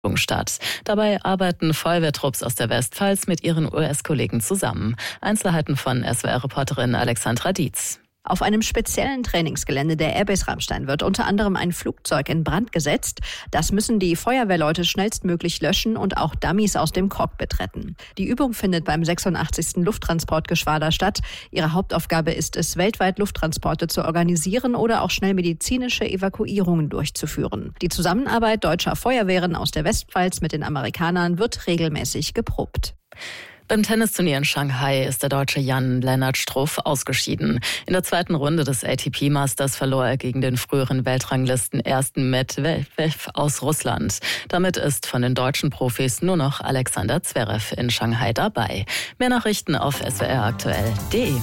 statt. Dabei arbeiten Feuerwehrtrupps aus der Westpfalz mit ihren US-Kollegen zusammen. Einzelheiten von SWR-Reporterin Alexandra Dietz. Auf einem speziellen Trainingsgelände der Airbase Ramstein wird unter anderem ein Flugzeug in Brand gesetzt. Das müssen die Feuerwehrleute schnellstmöglich löschen und auch Dummies aus dem Cockpit retten. Die Übung findet beim 86. Lufttransportgeschwader statt. Ihre Hauptaufgabe ist es, weltweit Lufttransporte zu organisieren oder auch schnell medizinische Evakuierungen durchzuführen. Die Zusammenarbeit deutscher Feuerwehren aus der Westpfalz mit den Amerikanern wird regelmäßig geprobt. Beim Tennisturnier in Shanghai ist der Deutsche Jan-Lennart Struff ausgeschieden. In der zweiten Runde des ATP Masters verlor er gegen den früheren Weltranglisten-Ersten Medvedev aus Russland. Damit ist von den deutschen Profis nur noch Alexander Zverev in Shanghai dabei. Mehr Nachrichten auf swraktuell.de.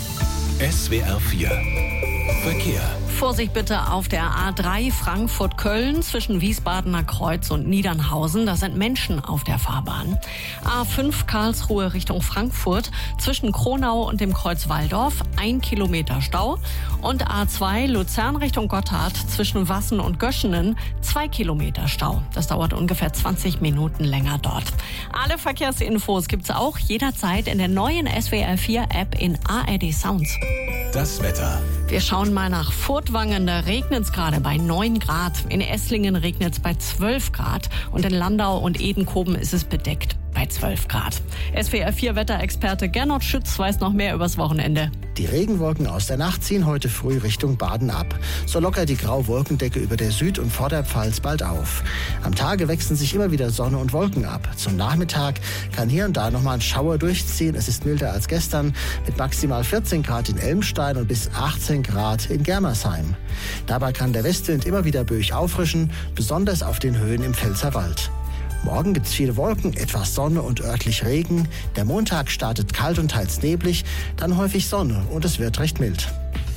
SWR 4 Verkehr. Vorsicht bitte auf der A3 Frankfurt-Köln zwischen Wiesbadener Kreuz und Niedernhausen. Da sind Menschen auf der Fahrbahn. A5 Karlsruhe Richtung Frankfurt zwischen Kronau und dem Kreuz Walldorf 1 Kilometer Stau. Und A2 Luzern Richtung Gotthard zwischen Wassen und Göschenen 2 Kilometer Stau. Das dauert ungefähr 20 Minuten länger dort. Alle Verkehrsinfos gibt's auch jederzeit in der neuen SWR 4 App in ARD Sounds. Das Wetter. Wir schauen mal nach Furtwangen, da regnet es gerade bei 9 Grad. In Esslingen regnet es bei 12 Grad und in Landau und Edenkoben ist es bedeckt bei 12 Grad. SWR 4 Wetterexperte Gernot Schütz weiß noch mehr übers Wochenende. Die Regenwolken aus der Nacht ziehen heute früh Richtung Baden ab. So lockert die graue Wolkendecke über der Süd- und Vorderpfalz bald auf. Am Tage wechseln sich immer wieder Sonne und Wolken ab. Zum Nachmittag kann hier und da nochmal ein Schauer durchziehen. Es ist milder als gestern mit maximal 14 Grad in Elmstein und bis 18 Grad in Germersheim. Dabei kann der Westwind immer wieder böig auffrischen, besonders auf den Höhen im Pfälzerwald. Morgen gibt's viele Wolken, etwas Sonne und örtlich Regen. Der Montag startet kalt und teils neblig, dann häufig Sonne und es wird recht mild.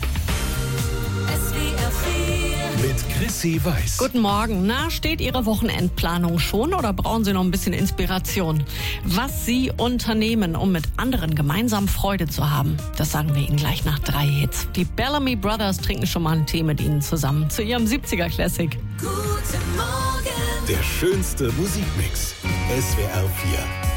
Mit Chrissy Weiß. Guten Morgen. Na, steht Ihre Wochenendplanung schon oder brauchen Sie noch ein bisschen Inspiration? Was Sie unternehmen, um mit anderen gemeinsam Freude zu haben, das sagen wir Ihnen gleich nach 3 Hits. Die Bellamy Brothers trinken schon mal einen Tee mit Ihnen zusammen zu ihrem 70er Classic. Der schönste Musikmix. SWR 4.